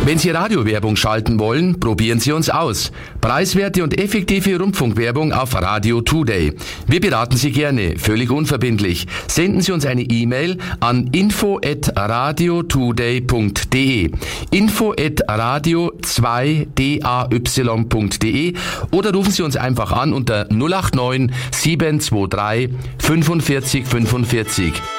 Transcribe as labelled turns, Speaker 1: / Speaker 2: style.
Speaker 1: Wenn Sie Radiowerbung schalten wollen, probieren Sie uns aus. Preiswerte und effektive Rundfunkwerbung auf Radio Today. Wir beraten Sie gerne, völlig unverbindlich. Senden Sie uns eine E-Mail an info@radiotoday.de, info@radio2day.de oder rufen Sie uns einfach an unter 089 723 45 45.